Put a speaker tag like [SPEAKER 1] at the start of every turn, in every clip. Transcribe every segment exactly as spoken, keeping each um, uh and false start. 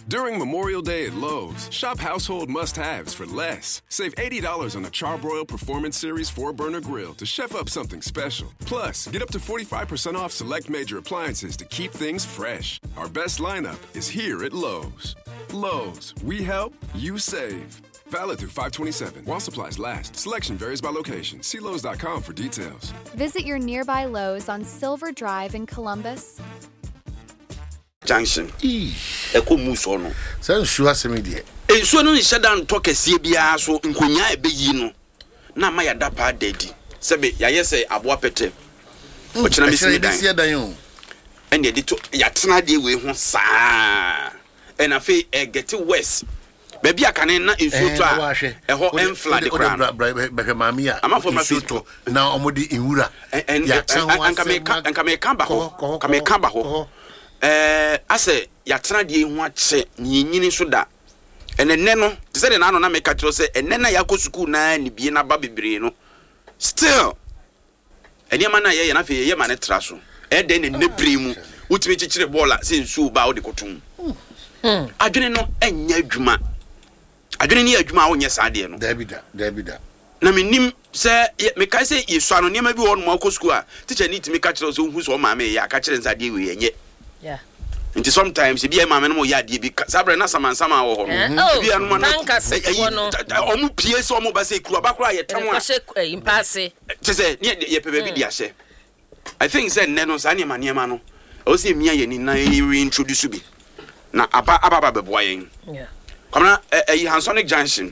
[SPEAKER 1] During Memorial Day at Lowe's, shop household must-haves for less. Save eighty dollars on a Charbroil Performance Series four-burner grill to chef up something special. Plus, get up to forty-five percent off select major appliances to keep things fresh. Our best lineup is here at Lowe's. Lowe's, we help, you save. Valid through five twenty-seven. While supplies last. Selection varies by location. See Lowe's dot com for details.
[SPEAKER 2] Visit your nearby Lowe's on Silver Drive in Columbus.
[SPEAKER 3] Junction. Eko muso no.
[SPEAKER 4] Say sure asemi de.
[SPEAKER 3] Enso no nhyɛ da ntɔ kɛseɛ bia so nkonya ebeyi no. Na ma ya da pa daddy. Sebe ya yese aboa pete. O kyena mesi dan.
[SPEAKER 4] Esi dan o.
[SPEAKER 3] Ɛne de to ya tena de we ho saa. And afi e get west. Baby akane na enso to a. Ɛhɔ emfla de kra.
[SPEAKER 4] Bɛhwɛ maami a.
[SPEAKER 3] Amafo ma fi
[SPEAKER 4] to na omodi enwura.
[SPEAKER 3] Ya anka me anka me ka ba ho. Ka me ka ba ho. Eh ase ya tena de hu ache nyinyini so da enene no te se de na no na me ka kiro se enene ya kosuku na ni bie na ba bebre no still eni ma na ye ye na fe ye ma ne tra so e de ne nebre mu utimi chichire bola se nsu ba o de kotum hmm adwene no enya adwuma adwene ni adwuma wo nye saade no
[SPEAKER 4] David David
[SPEAKER 3] na menim se me ka se yesu ano ne ma bi wo no ma kosuku a teacher ni timi ka kiro se hu so ma me ya ka kire nsaade we yenye. Yeah. Until sometimes if you are mamma ya di bi sabre na sama sama wo ho no bi anu ma no omu pie so omu ba se kru abakura ye tamo a
[SPEAKER 5] impase
[SPEAKER 3] te se ne ye pepe bi di ahye. I think say ne no sa ne ma ne ma no o se mia ye ni na reintroduce bi na aba aba ba beboa yen. Yeah. Come na e Hansonic Junction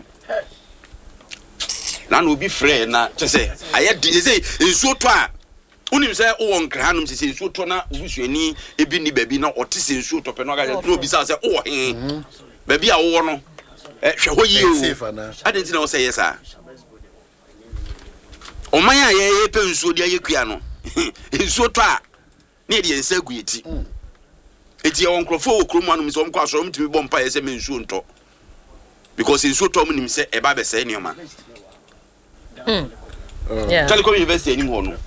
[SPEAKER 3] na no bi frɛ na te se aye di se ensuo to a unim say o won kranum sisi nsuo to na obusuani ebi ni baby na ote se nsuo to pe no ga no bi say o hen baby a wo no eh hwe ho yi o adenti na wo say yes a o man a ye ye pe nsuo dia ye kua no nsuo to a na de ensa gu eti eti e won krofo okromu anum so mkwa so mtimi bompa ye se me nsuo nto because nsuo to mu nim say e ba be say ni o ma mm yeah Telecom University ni ho no